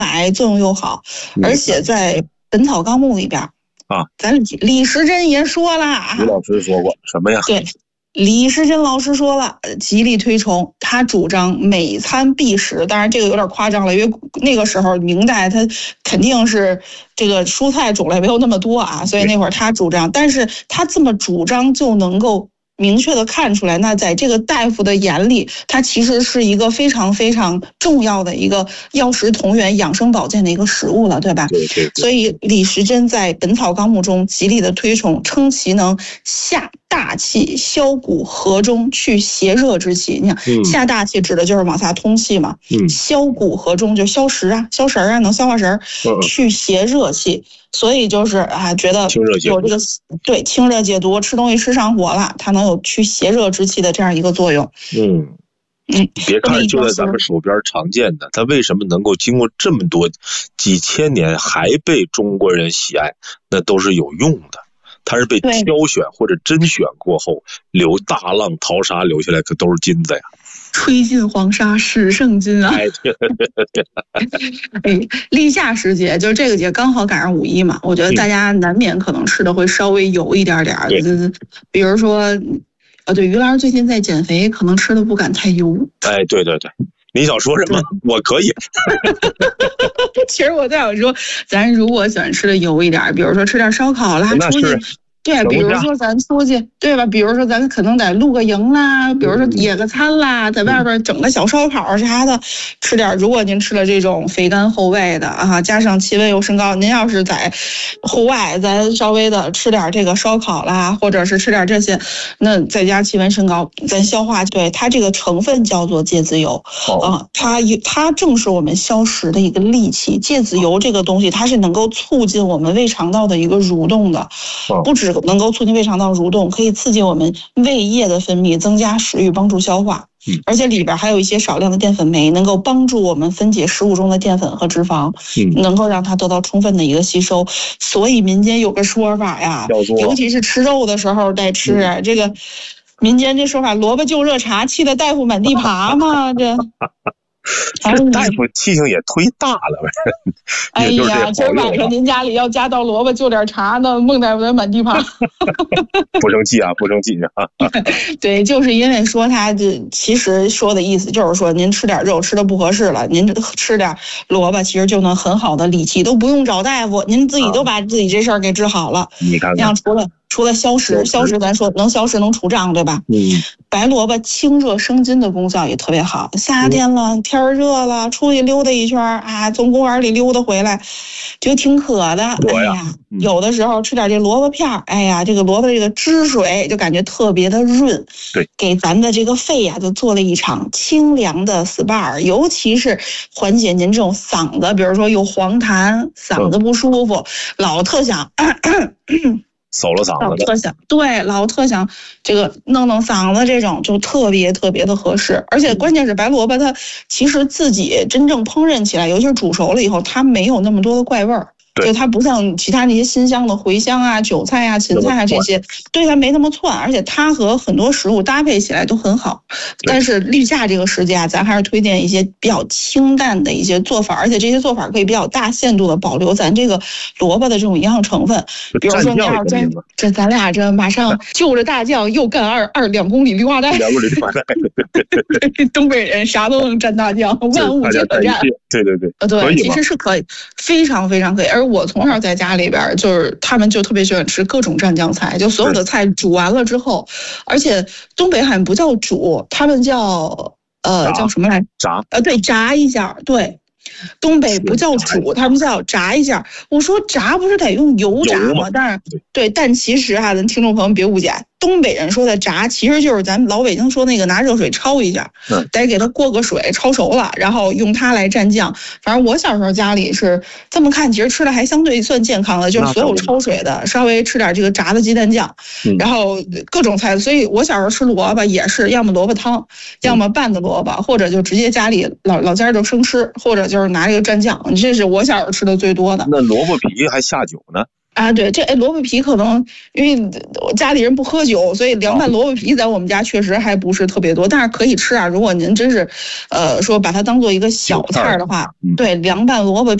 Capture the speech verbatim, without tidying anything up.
癌作用又好，而且在《本草纲目》里边啊， 咱李时珍也说了， 李老师说过什么呀？ 对。李时珍老师说了，极力推崇，他主张每餐必食。当然这个有点夸张了，因为那个时候明代他肯定是这个蔬菜种类没有那么多啊，所以那会儿他主张，但是他这么主张就能够明确的看出来，那在这个大夫的眼里，它其实是一个非常非常重要的一个药食同源、养生保健的一个食物了，对吧？ 对对对。 所以李时珍在《本草纲目》中极力的推崇，称其能下大气、消谷和中、去邪热之气。你看，嗯、下大气指的就是往下通气嘛，嗯、消谷和中就消食啊、消食啊，能消化食，嗯、去邪热气。所以就是啊，觉得有这个对清热解毒，吃东西吃上火了，它能有去邪热之气的这样一个作用。 嗯嗯，别看就在咱们手边常见的，它为什么能够经过这么多几千年还被中国人喜爱？那都是有用的。它是被挑选或者甄选过后留大浪淘沙留下来，可都是金子呀。 吹尽黄沙始胜金啊！ 哎， 哎，立夏时节，就这个节刚好赶上五一嘛，我觉得大家难免可能吃的会稍微油一点点，嗯、比如说，呃，对，于老师最近在减肥，可能吃的不敢太油。 哎，对对对，你想说什么？我可以。 其实我在想说，咱如果喜欢吃的油一点，比如说吃点烧烤啦，出去。对，比如说咱出去，对吧？比如说咱可能得露个营啦，比如说野个餐啦，在外边整个小烧烤啥的，吃点。如果您吃了这种肥甘厚味的啊，加上气温又升高，您要是在户外，咱稍微的吃点这个烧烤啦，或者是吃点这些，那在家气温升高，咱消化。对，它这个成分叫做芥子油啊，它它正是我们消食的一个利器。芥子油这个东西，它是能够促进我们胃肠道的一个蠕动的，不止能够促进胃肠道蠕动，可以刺激我们胃液的分泌，增加食欲，帮助消化。而且里边还有一些少量的淀粉酶，能够帮助我们分解食物中的淀粉和脂肪，能够让它得到充分的一个吸收。所以民间有个说法呀，尤其是吃肉的时候得吃、嗯、这个。民间这说法，萝卜就热茶，气得大夫满地爬嘛，这。 这大夫气性也忒大了呗。 哎呀，今儿晚上您家里要加到萝卜就点茶呢，孟大夫得满地爬。 不生气啊，不生气啊。 对，就是因为说他这其实说的意思就是说，您吃点肉吃的不合适了，您吃点萝卜其实就能很好的理气，都不用找大夫，您自己都把自己这事儿给治好了。 你看看， 像除了。除了消食，消食咱说能消食能除胀，对吧？ 嗯， 白萝卜清热生津的功效也特别好。夏天了，嗯、天热了，出去溜达一圈啊，从公园里溜达回来，就挺渴的。哎呀，嗯、有的时候吃点这萝卜片儿，哎呀，这个萝卜这个汁水就感觉特别的润， 对， 给咱的这个肺呀、啊、就做了一场清凉的 S P A， 尤其是缓解您这种嗓子，比如说有黄痰，嗓子不舒服，嗯、老特想。咳咳咳走了嗓子， 老特想对，老特想这个弄弄嗓子，这种就特别特别的合适。而且关键是白萝卜，它其实自己真正烹饪起来，尤其是煮熟了以后，它没有那么多的怪味儿。就它不像其他那些辛香的茴香啊、韭菜啊、芹菜啊这些，对它没那么窜，而且它和很多食物搭配起来都很好。但是立夏这个时节啊，咱还是推荐一些比较清淡的一些做法，而且这些做法可以比较大限度的保留咱这个萝卜的这种营养成分。比如说，你要这这咱俩这马上就着大酱又干二二两公里绿化带， 两公里绿化带， 东北人啥都能蘸大酱，万物皆可蘸。 对对对， 呃对，其实是可以，非常非常可以。而我从小在家里边，就是他们就特别喜欢吃各种蘸酱菜，就所有的菜煮完了之后，而且东北好像不叫煮，他们叫呃叫什么来？ 炸。 呃，对，炸一下，对。东北不叫煮，他们叫炸一下。我说炸不是得用油炸吗？但是对，但其实哈、啊，咱听众朋友们别误解，东北人说的炸其实就是咱们老北京说那个拿热水焯一下，嗯、得给它过个水焯熟了，然后用它来蘸酱。反正我小时候家里是这么看，其实吃的还相对算健康的，就是所有焯水的稍微吃点这个炸的鸡蛋酱，嗯、然后各种菜。所以我小时候吃萝卜也是要么萝卜汤，要么拌的萝卜，或者就直接家里老老家就生吃，或者就是拿这个蘸酱，这是我小时候吃的最多的。 那萝卜皮还下酒呢？ 啊，对，这哎萝卜皮可能因为我家里人不喝酒，所以凉拌萝卜皮在我们家确实还不是特别多，但是可以吃啊。如果您真是，呃，说把它当做一个小菜的话，对，凉拌萝卜皮。